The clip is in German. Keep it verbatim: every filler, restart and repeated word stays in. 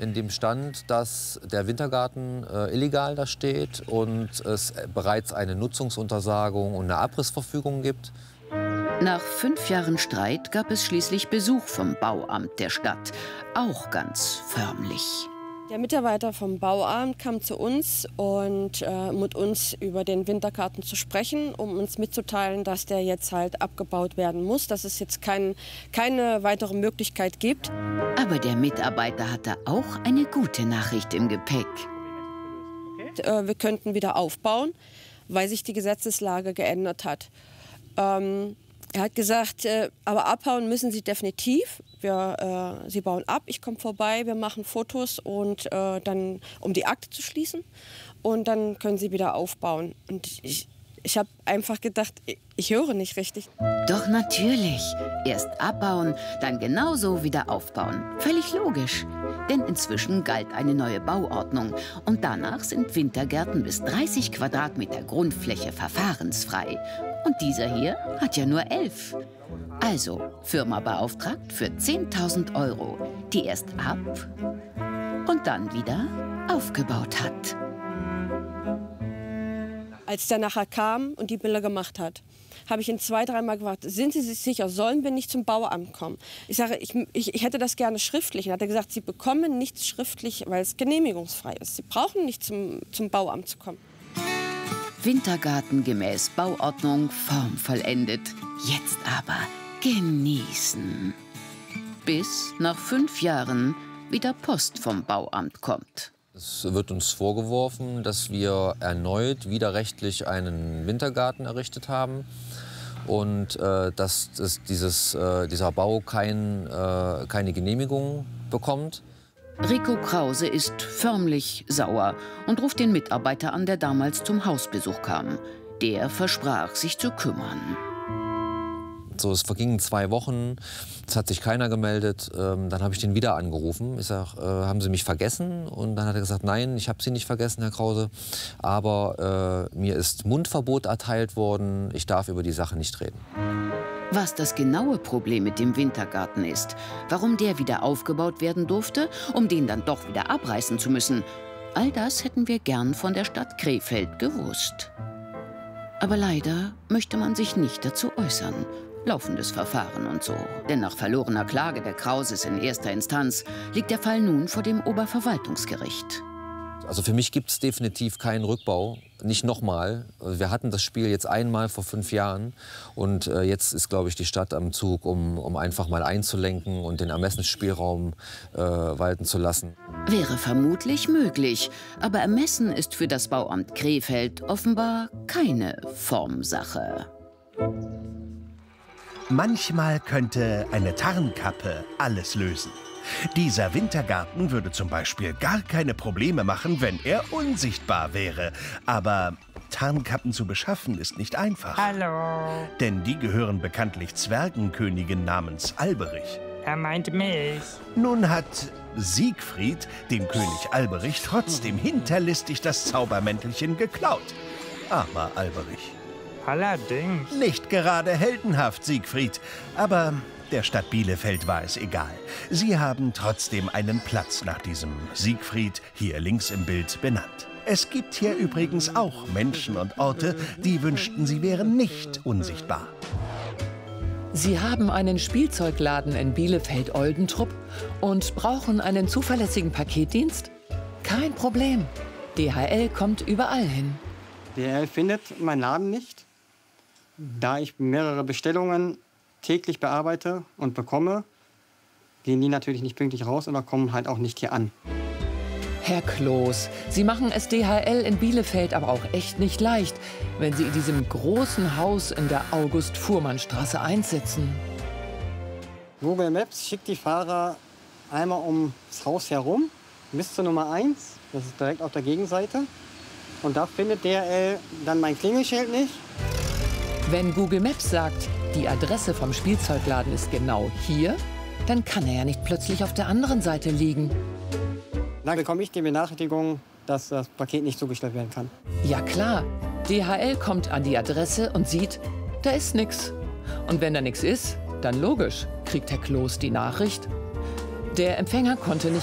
in dem stand, dass der Wintergarten äh, illegal da steht und es bereits eine Nutzungsuntersagung und eine Abrissverfügung gibt. Nach fünf Jahren Streit gab es schließlich Besuch vom Bauamt der Stadt, auch ganz förmlich. Der Mitarbeiter vom Bauamt kam zu uns und äh, mit uns über den Wintergarten zu sprechen, um uns mitzuteilen, dass der jetzt halt abgebaut werden muss, dass es jetzt kein, keine weitere Möglichkeit gibt. Aber der Mitarbeiter hatte auch eine gute Nachricht im Gepäck. Äh, wir könnten wieder aufbauen, weil sich die Gesetzeslage geändert hat. Ähm, er hat gesagt, äh, aber abhauen müssen Sie definitiv. Wir, äh, Sie bauen ab, ich komme vorbei, wir machen Fotos und äh, dann, um die Akte zu schließen. Und dann können Sie wieder aufbauen. Und ich, ich habe einfach gedacht, ich, ich höre nicht richtig. Doch natürlich. Erst abbauen, dann genauso wieder aufbauen. Völlig logisch. Denn inzwischen galt eine neue Bauordnung. Und danach sind Wintergärten bis dreißig Quadratmeter Grundfläche verfahrensfrei. Und dieser hier hat ja nur elf. Also, Firma beauftragt für zehntausend Euro, die erst ab und dann wieder aufgebaut hat. Als der nachher kam und die Bilder gemacht hat, habe ich ihn zwei, dreimal gefragt, sind Sie sich sicher, sollen wir nicht zum Bauamt kommen? Ich sage, ich, ich, ich hätte das gerne schriftlich. Und dann hat er gesagt, Sie bekommen nichts schriftlich, weil es genehmigungsfrei ist. Sie brauchen nicht zum, zum Bauamt zu kommen. Wintergarten gemäß Bauordnung formvollendet. Jetzt aber genießen. Bis nach fünf Jahren wieder Post vom Bauamt kommt. Es wird uns vorgeworfen, dass wir erneut widerrechtlich einen Wintergarten errichtet haben und äh, dass, dass dieses, äh, dieser Bau kein, äh, keine Genehmigung bekommt. Rico Krause ist förmlich sauer und ruft den Mitarbeiter an, der damals zum Hausbesuch kam. Der versprach, sich zu kümmern. So, es vergingen zwei Wochen, es hat sich keiner gemeldet. Ähm, dann habe ich den wieder angerufen. Ich sage, äh, haben Sie mich vergessen? Und dann hat er gesagt, nein, ich habe Sie nicht vergessen, Herr Krause. Aber äh, mir ist Mundverbot erteilt worden, ich darf über die Sache nicht reden. Was das genaue Problem mit dem Wintergarten ist, warum der wieder aufgebaut werden durfte, um den dann doch wieder abreißen zu müssen, all das hätten wir gern von der Stadt Krefeld gewusst. Aber leider möchte man sich nicht dazu äußern. Laufendes Verfahren und so. Denn nach verlorener Klage der Krauses in erster Instanz liegt der Fall nun vor dem Oberverwaltungsgericht. Also für mich gibt es definitiv keinen Rückbau, nicht nochmal. Wir hatten das Spiel jetzt einmal vor fünf Jahren und äh, jetzt ist, glaube ich, die Stadt am Zug, um, um einfach mal einzulenken und den Ermessensspielraum äh, walten zu lassen. Wäre vermutlich möglich, aber Ermessen ist für das Bauamt Krefeld offenbar keine Formsache. Manchmal könnte eine Tarnkappe alles lösen. Dieser Wintergarten würde zum Beispiel gar keine Probleme machen, wenn er unsichtbar wäre. Aber Tarnkappen zu beschaffen ist nicht einfach. Hallo. Denn die gehören bekanntlich Zwergenkönigin namens Alberich. Er meint mich. Nun hat Siegfried dem König Alberich trotzdem hinterlistig das Zaubermäntelchen geklaut. Armer Alberich. Allerdings. Nicht gerade heldenhaft, Siegfried, aber der Stadt Bielefeld war es egal. Sie haben trotzdem einen Platz nach diesem Siegfried hier links im Bild benannt. Es gibt hier übrigens auch Menschen und Orte, die wünschten, sie wären nicht unsichtbar. Sie haben einen Spielzeugladen in Bielefeld-Oldentrupp und brauchen einen zuverlässigen Paketdienst? Kein Problem. D H L kommt überall hin. D H L findet meinen Laden nicht. Da ich mehrere Bestellungen täglich bearbeite und bekomme, gehen die natürlich nicht pünktlich raus oder kommen halt auch nicht hier an. Herr Kloß, Sie machen es D H L in Bielefeld aber auch echt nicht leicht, wenn Sie in diesem großen Haus in der August-Fuhrmann-Straße einsitzen. Google Maps schickt die Fahrer einmal ums Haus herum bis zur Nummer eins. Das ist direkt auf der Gegenseite. Und da findet D H L dann mein Klingelschild nicht. Wenn Google Maps sagt, die Adresse vom Spielzeugladen ist genau hier, dann kann er ja nicht plötzlich auf der anderen Seite liegen. Dann bekomme ich die Benachrichtigung, dass das Paket nicht zugestellt werden kann. Ja klar, D H L kommt an die Adresse und sieht, da ist nichts. Und wenn da nichts ist, dann logisch, kriegt Herr Kloß die Nachricht. Der Empfänger konnte nicht